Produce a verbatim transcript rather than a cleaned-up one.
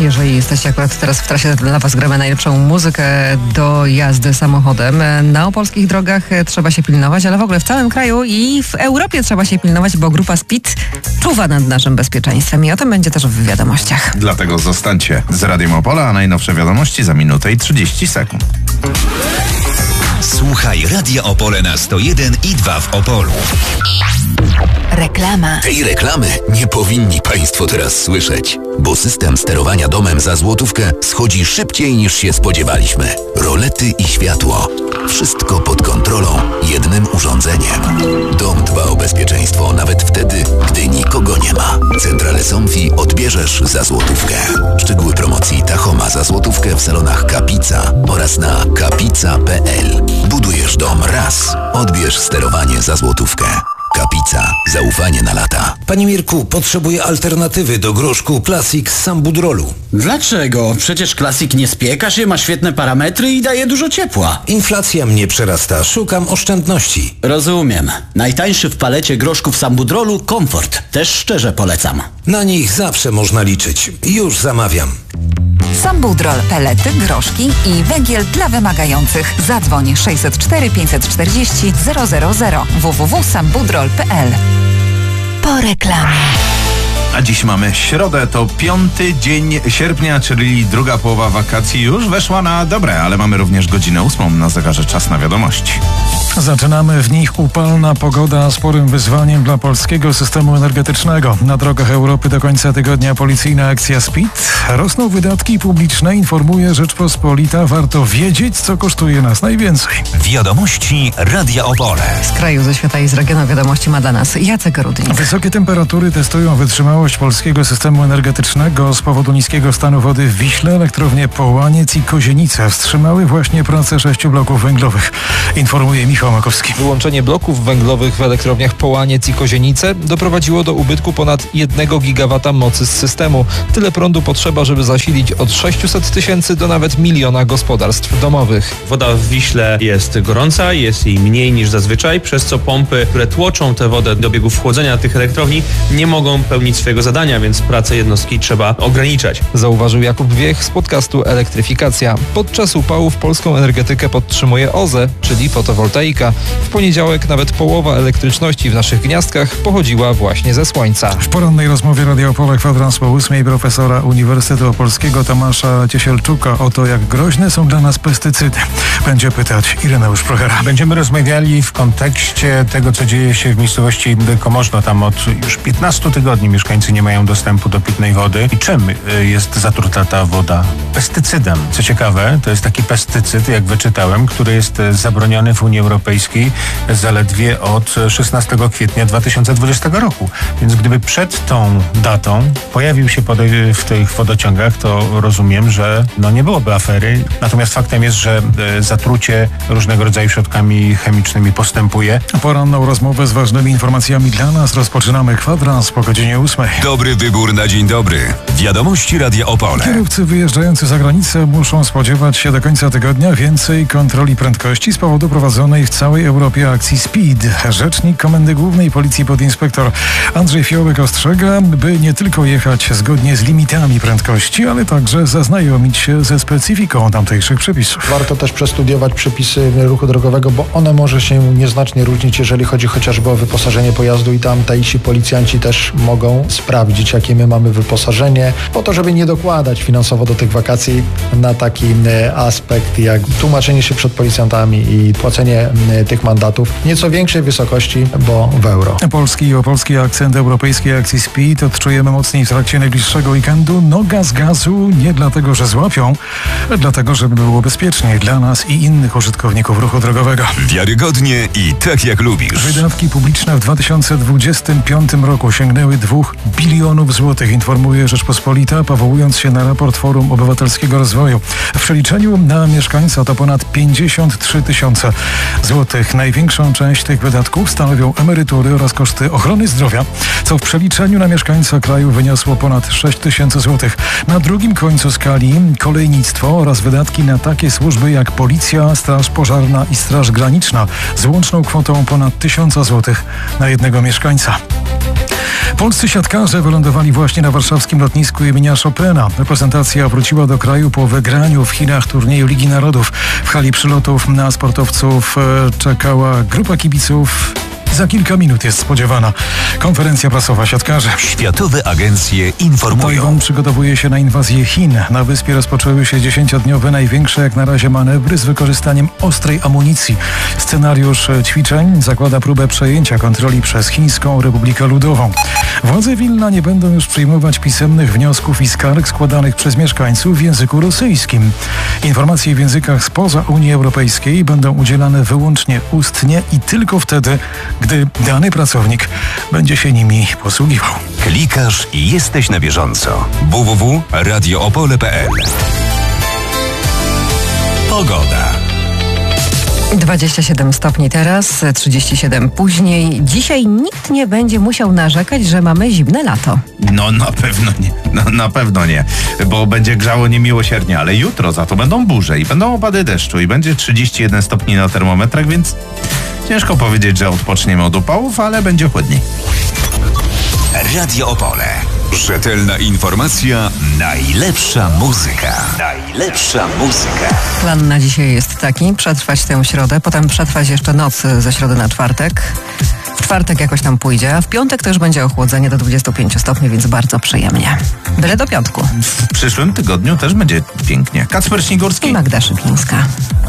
Jeżeli jesteście akurat teraz w trasie, to dla Was gramy najlepszą muzykę do jazdy samochodem. Na opolskich drogach trzeba się pilnować, ale w ogóle w całym kraju i w Europie trzeba się pilnować, bo grupa Speed czuwa nad naszym bezpieczeństwem i o tym będzie też w wiadomościach. Dlatego zostańcie z Radiem Opola, a najnowsze wiadomości za minutę i trzydzieści sekund. Słuchaj Radia Opole na sto jeden i dwa w Opolu. Reklama. Tej reklamy nie powinni Państwo teraz słyszeć, bo system sterowania domem za złotówkę schodzi szybciej niż się spodziewaliśmy. Rolety i światło. Wszystko pod kontrolą jednym urządzeniem. Dom dba o bezpieczeństwo nawet wtedy, gdy nikogo nie ma. Centrale Somfy odbierzesz za złotówkę. Szczegóły promocji Tachoma za złotówkę w salonach Kapica oraz na kapica kropka p l. Budujesz dom raz. Odbierz sterowanie za złotówkę. Kapica. Zaufanie na lata. Panie Mirku, potrzebuję alternatywy do groszku Classic z Sambudrolu. Dlaczego? Przecież Classic nie spieka się, ma świetne parametry i daje dużo ciepła. Inflacja mnie przerasta. Szukam oszczędności. Rozumiem. Najtańszy w palecie groszków Sambudrolu Komfort. Też szczerze polecam. Na nich zawsze można liczyć. Już zamawiam. Sambudrol, pelety, groszki i węgiel dla wymagających. Zadzwoń sześćset cztery pięćset czterdzieści zero zero zero w w w kropka sambudrol kropka p l. Po reklamie. A dziś mamy środę, to piąty dzień sierpnia, czyli druga połowa wakacji już weszła na dobre, ale mamy również godzinę ósmą na zegarze, czas na wiadomości. Zaczynamy w nich upalna pogoda, sporym wyzwaniem dla polskiego systemu energetycznego. Na drogach Europy do końca tygodnia policyjna akcja Speed. Rosną wydatki publiczne, informuje Rzeczpospolita. Warto wiedzieć, co kosztuje nas najwięcej. Wiadomości Radia Opole. Z kraju, ze świata i z regionu wiadomości ma dla nas Jacek Rudnik. Wysokie temperatury testują wytrzymałość polskiego systemu energetycznego. Z powodu niskiego stanu wody w Wiśle elektrownie Połaniec i Kozienice wstrzymały właśnie pracę sześciu bloków węglowych. Informuje Michał Makowski. Wyłączenie bloków węglowych w elektrowniach Połaniec i Kozienice doprowadziło do ubytku ponad jednego gigawata mocy z systemu. Tyle prądu potrzeba, żeby zasilić od sześciuset tysięcy do nawet miliona gospodarstw domowych. Woda w Wiśle jest gorąca, jest jej mniej niż zazwyczaj, przez co pompy, które tłoczą tę wodę do biegów chłodzenia tych elektrowni, nie mogą pełnić swojego zadania, więc pracę jednostki trzeba ograniczać. Zauważył Jakub Wiech z podcastu Elektryfikacja. Podczas upałów polską energetykę podtrzymuje O Z E, czyli fotowoltaika. W poniedziałek nawet połowa elektryczności w naszych gniazdkach pochodziła właśnie ze słońca. W porannej rozmowie Radia Opole kwadrans po ósmej profesora Uniwersytetu Opolskiego Tomasza Ciesielczuka o to, jak groźne są dla nas pestycydy. Będzie pytać Ireneusz Prochera. Będziemy rozmawiali w kontekście tego, co dzieje się w miejscowości Komorzno. Tam od już piętnastu tygodni mieszkańcy nie mają dostępu do pitnej wody. I czym jest zatruta ta woda? Pestycydem. Co ciekawe, to jest taki pestycyd, jak wyczytałem, który jest zabroniony w Unii Europejskiej zaledwie od szesnastego kwietnia dwa tysiące dwudziestego roku. Więc gdyby przed tą datą pojawił się w tych wodociągach, to rozumiem, że no nie byłoby afery. Natomiast faktem jest, że zatrucie różnego rodzaju środkami chemicznymi postępuje. Poranną rozmowę z ważnymi informacjami dla nas rozpoczynamy kwadrans po godzinie ósmej. Dobry wybór na dzień dobry. Wiadomości Radia Opole. Kierowcy wyjeżdżający za granicę muszą spodziewać się do końca tygodnia więcej kontroli prędkości z powodu prowadzonej w całej Europie akcji Speed. Rzecznik Komendy Głównej Policji podinspektor Andrzej Fiołek ostrzega, by nie tylko jechać zgodnie z limitami prędkości, ale także zaznajomić się ze specyfiką tamtejszych przepisów. Warto też przestudiować przepisy ruchu drogowego, bo one może się nieznacznie różnić, jeżeli chodzi chociażby o wyposażenie pojazdu i tam tajsi policjanci też mogą sprawdzić, jakie my mamy wyposażenie, po to, żeby nie dokładać finansowo do tych wakacji na taki aspekt jak tłumaczenie się przed policjantami i płacenie tych mandatów w nieco większej wysokości, bo w euro. Polski i opolski akcent europejskiej akcji Speed odczujemy mocniej w trakcie najbliższego weekendu. Noga z gazu nie dlatego, że złapią, ale dlatego, żeby było bezpieczniej dla nas i innych użytkowników ruchu drogowego. Wiarygodnie i tak jak lubisz. Wydatki publiczne w dwa tysiące dwudziestym piątym roku sięgnęły dwóch bilionów złotych, informuje Rzeczpospolita, powołując się na raport Forum Obywatelskiego Rozwoju. W przeliczeniu na mieszkańca to ponad pięćdziesiąt trzy tysiące złotych. Największą część tych wydatków stanowią emerytury oraz koszty ochrony zdrowia, co w przeliczeniu na mieszkańca kraju wyniosło ponad sześć tysięcy złotych. Na drugim końcu skali kolejnictwo oraz wydatki na takie służby jak Policja, Straż Pożarna i Straż Graniczna z łączną kwotą ponad tysiąc złotych na jednego mieszkańca. Polscy siatkarze wylądowali właśnie na warszawskim lotnisku imienia Chopina. Reprezentacja wróciła do kraju po wygraniu w Chinach turnieju Ligi Narodów. W hali przylotów na sportowców czekała grupa kibiców. Za kilka minut jest spodziewana konferencja prasowa siatkarzy. Światowe agencje informują. Tajwan przygotowuje się na inwazję Chin. Na wyspie rozpoczęły się dziesięciodniowe, największe jak na razie manewry z wykorzystaniem ostrej amunicji. Scenariusz ćwiczeń zakłada próbę przejęcia kontroli przez Chińską Republikę Ludową. Władze Wilna nie będą już przyjmować pisemnych wniosków i skarg składanych przez mieszkańców w języku rosyjskim. Informacje w językach spoza Unii Europejskiej będą udzielane wyłącznie ustnie i tylko wtedy, gdy dany pracownik będzie się nimi posługiwał. Klikasz i jesteś na bieżąco. w w w kropka radio opole kropka p l. Pogoda. dwadzieścia siedem stopni teraz, trzydzieści siedem później. Dzisiaj nikt nie będzie musiał narzekać, że mamy zimne lato. No na pewno nie, no, na pewno nie, bo będzie grzało niemiłosiernie, ale jutro za to będą burze i będą opady deszczu i będzie trzydzieści jeden stopni na termometrach, więc ciężko powiedzieć, że odpoczniemy od upałów, ale będzie chłodniej. Radio Opole. Rzetelna informacja, najlepsza muzyka. Najlepsza muzyka. Plan na dzisiaj jest taki: przetrwać tę środę, potem przetrwać jeszcze noc ze środy na czwartek. W czwartek jakoś tam pójdzie, a w piątek to już będzie ochłodzenie do dwudziestu pięciu stopni, więc bardzo przyjemnie. Byle do piątku. W przyszłym tygodniu też będzie pięknie. Kacper Śnigurski I Magda Szypińska.